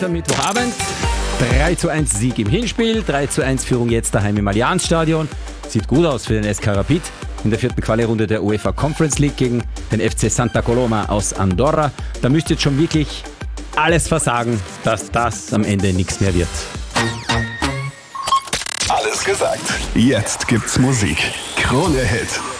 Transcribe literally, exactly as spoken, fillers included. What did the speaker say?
Am Mittwochabend. drei zu eins Sieg im Hinspiel, drei zu eins Führung jetzt daheim im Allianzstadion. Sieht gut aus für den S K Rapid in der vierten Quali-Runde der UEFA Conference League gegen den F C Santa Coloma aus Andorra. Da müsst ihr jetzt schon wirklich alles versagen, dass das am Ende nichts mehr wird. Alles gesagt. Jetzt gibt's Musik. Krone Hit.